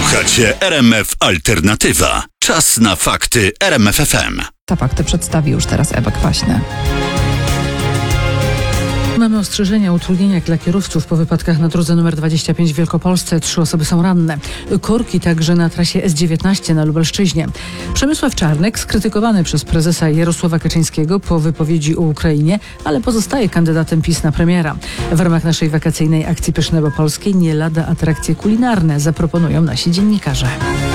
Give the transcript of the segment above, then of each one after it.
Słuchacie RMF Alternatywa. Czas na fakty RMF FM. Te fakty przedstawi już teraz Ewa Kwaśna. Mamy ostrzeżenia o utrudnieniach dla kierowców po wypadkach na drodze nr 25 w Wielkopolsce. 3 osoby są ranne. Korki także na trasie S19 na Lubelszczyźnie. Przemysław Czarnek skrytykowany przez prezesa Jarosława Kaczyńskiego po wypowiedzi o Ukrainie, ale pozostaje kandydatem PiS na premiera. W ramach naszej wakacyjnej akcji Pyszne Bo Polskie nie lada atrakcje kulinarne zaproponują nasi dziennikarze.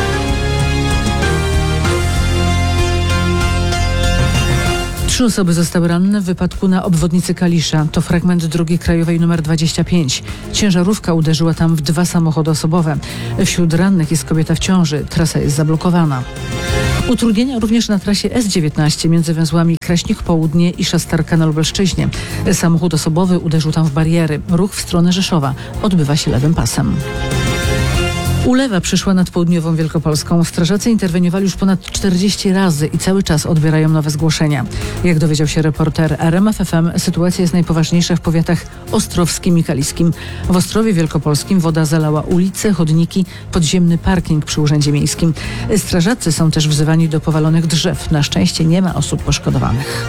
3 osoby zostały ranne w wypadku na obwodnicy Kalisza. To fragment drogi krajowej nr 25. Ciężarówka uderzyła tam w 2 samochody osobowe. Wśród rannych jest kobieta w ciąży. Trasa jest zablokowana. Utrudnienia również na trasie S19 między węzłami Kraśnik Południe i Szastarka na Lubelszczyźnie. Samochód osobowy uderzył tam w bariery. Ruch w stronę Rzeszowa odbywa się lewym pasem. Ulewa przyszła nad południową Wielkopolską. Strażacy interweniowali już ponad 40 razy i cały czas odbierają nowe zgłoszenia. Jak dowiedział się reporter RMF FM, sytuacja jest najpoważniejsza w powiatach ostrowskim i kaliskim. W Ostrowie Wielkopolskim woda zalała ulice, chodniki, podziemny parking przy Urzędzie Miejskim. Strażacy są też wzywani do powalonych drzew. Na szczęście nie ma osób poszkodowanych.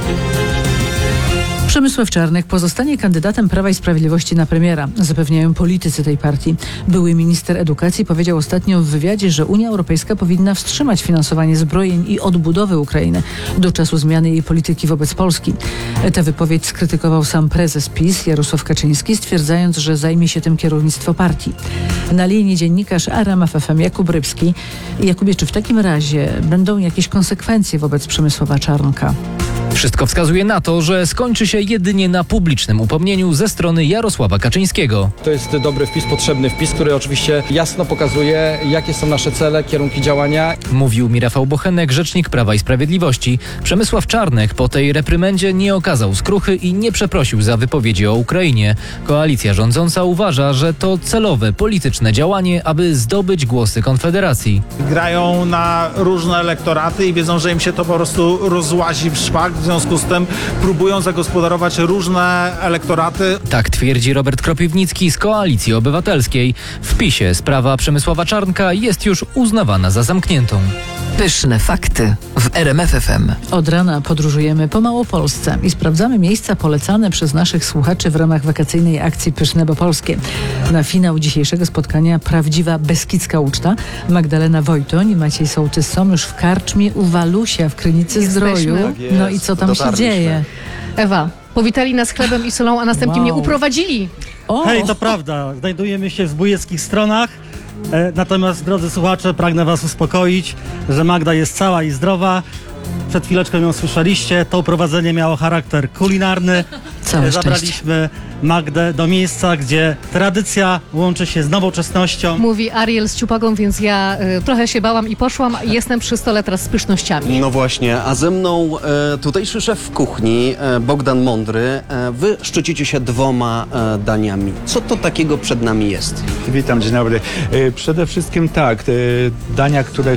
Przemysław Czarnek pozostanie kandydatem Prawa i Sprawiedliwości na premiera, zapewniają politycy tej partii. Były minister edukacji powiedział ostatnio w wywiadzie, że Unia Europejska powinna wstrzymać finansowanie zbrojeń i odbudowy Ukrainy do czasu zmiany jej polityki wobec Polski. Tę wypowiedź skrytykował sam prezes PiS Jarosław Kaczyński, stwierdzając, że zajmie się tym kierownictwo partii. Na linii dziennikarz RMF FM Jakub Rybski. Jakubie, czy w takim razie będą jakieś konsekwencje wobec Przemysława Czarnka? Wszystko wskazuje na to, że skończy się jedynie na publicznym upomnieniu ze strony Jarosława Kaczyńskiego. To jest dobry wpis, potrzebny wpis, który oczywiście jasno pokazuje, jakie są nasze cele, kierunki działania. Mówił mi Rafał Bochenek, rzecznik Prawa i Sprawiedliwości. Przemysław Czarnek po tej reprymendzie nie okazał skruchy i nie przeprosił za wypowiedzi o Ukrainie. Koalicja rządząca uważa, że to celowe polityczne działanie, aby zdobyć głosy Konfederacji. Grają na różne elektoraty i wiedzą, że im się to po prostu rozłazi w szpak. W związku z tym próbują zagospodarować różne elektoraty. Tak twierdzi Robert Kropiwnicki z Koalicji Obywatelskiej. W PiS-ie sprawa Przemysława Czarnka jest już uznawana za zamkniętą. Pyszne fakty w RMF FM. Od rana podróżujemy po Małopolsce i sprawdzamy miejsca polecane przez naszych słuchaczy w ramach wakacyjnej akcji Pyszne Bo Polskie. Na finał dzisiejszego spotkania prawdziwa beskidzka uczta. Magdalena Wojtoń i Maciej Sołtys są już w karczmie u Walusia w Krynicy Zdroju. No i co tam się dzieje? Ewa, powitali nas chlebem i solą, a następnie mnie uprowadzili. O! Hej, to prawda. Znajdujemy się w zbójeckich stronach. Natomiast, drodzy słuchacze, pragnę was uspokoić, że Magda jest cała i zdrowa. Przed chwileczką ją słyszeliście. To uprowadzenie miało charakter kulinarny. Całe Zabraliśmy Magdę do miejsca, gdzie tradycja łączy się z nowoczesnością. Mówi Ariel z ciupagą, więc ja trochę się bałam i poszłam. Jestem przy stole teraz z pysznościami. No właśnie, a ze mną tutejszy szef kuchni, Bogdan Mądry. Wy szczycicie się 2 daniami. Co to takiego przed nami jest? Witam, dzień dobry. Przede wszystkim tak, dania, które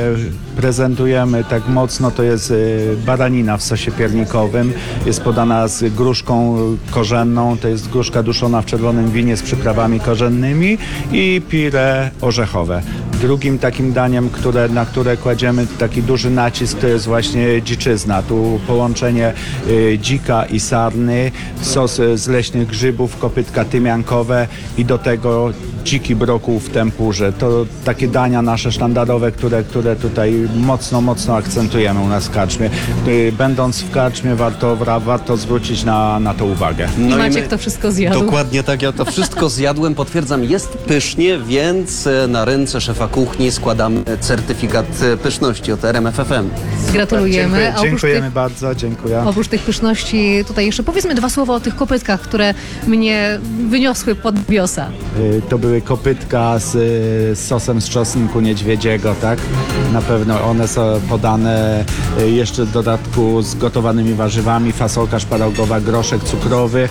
prezentujemy tak mocno, to jest baranina w sosie piernikowym. Jest podana z gruszką korzenną, to jest gruszka duszona w czerwonym winie z przyprawami korzennymi i pire orzechowe. Drugim takim daniem, na które kładziemy taki duży nacisk, to jest właśnie dziczyzna. Tu połączenie dzika i sarny, sos z leśnych grzybów, kopytka tymiankowe i do tego dziki brokuł w tempurze. To takie dania nasze sztandarowe, które tutaj mocno akcentujemy u nas w karczmie. Będąc w karczmie warto zwrócić na to uwagę. No i Maciek to wszystko zjadł. Dokładnie tak, ja to wszystko zjadłem, potwierdzam, jest pysznie, więc na ręce szefa kuchni składamy certyfikat pyszności od RMF FM. Gratulujemy. Dziękujemy bardzo, dziękuję. Oprócz tych pyszności tutaj jeszcze powiedzmy 2 słowa o tych kopytkach, które mnie wyniosły pod biosa. To były kopytka z sosem z czosnku niedźwiedziego, tak? Na pewno one są podane jeszcze w dodatku z gotowanymi warzywami, fasolka szparagowa, groszek cukrowy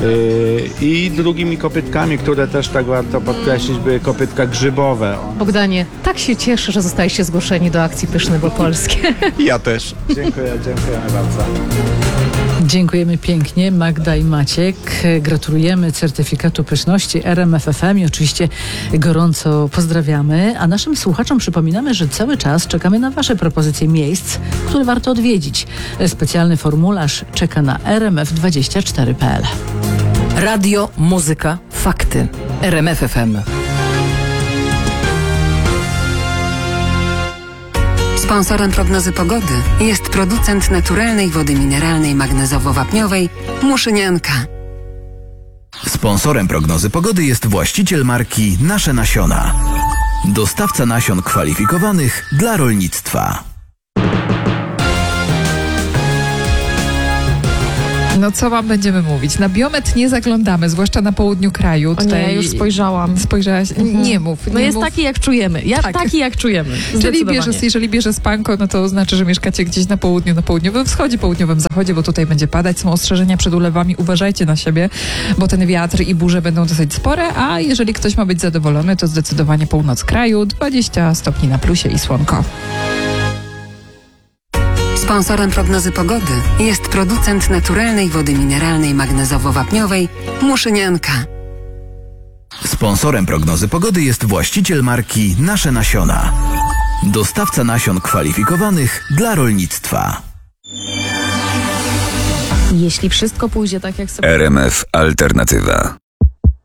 i drugimi kopytkami, które też tak warto podkreślić, były kopytka grzybowe. Bogdanie, tak się cieszę, że zostaliście zgłoszeni do akcji Pyszne Bo Polskie. Ja też. Dziękujemy bardzo. Dziękujemy pięknie, Magda i Maciek. Gratulujemy certyfikatu pyszności RMFFM i oczywiście gorąco pozdrawiamy. A naszym słuchaczom przypominamy, że cały czas czekamy na Wasze propozycje miejsc, które warto odwiedzić. Specjalny formularz czeka na rmf24.pl. Radio, muzyka, fakty. RMFFM. Sponsorem prognozy pogody jest producent naturalnej wody mineralnej magnezowo-wapniowej Muszynianka. Sponsorem prognozy pogody jest właściciel marki Nasze Nasiona. Dostawca nasion kwalifikowanych dla rolnictwa. No co wam będziemy mówić? Na Biomet nie zaglądamy, zwłaszcza na południu kraju. Tutaj... Nie, już spojrzałam. Spojrzałaś? Nie mów. No jest mów. taki jak czujemy. Taki jak czujemy. Jeżeli bierze spanko, no to znaczy, że mieszkacie gdzieś na południu, na południowym wschodzie, południowym zachodzie, bo tutaj będzie padać. Są ostrzeżenia przed ulewami. Uważajcie na siebie, bo ten wiatr i burze będą dosyć spore, a jeżeli ktoś ma być zadowolony, to zdecydowanie północ kraju, 20 stopni na plusie i słonko. Sponsorem prognozy pogody jest producent naturalnej wody mineralnej magnezowo-wapniowej Muszynianka. Sponsorem prognozy pogody jest właściciel marki Nasze Nasiona. Dostawca nasion kwalifikowanych dla rolnictwa. Jeśli wszystko pójdzie tak, jak sobie... RMF Alternatywa.